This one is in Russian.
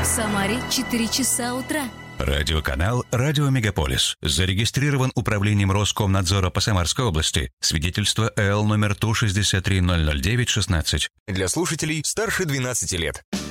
Самаре 4 часа утра. Радиоканал «Радио Мегаполис». Зарегистрирован управлением Роскомнадзора по Самарской области. Свидетельство ЭЛ номер ТУ 6300916. Для слушателей старше 12 лет.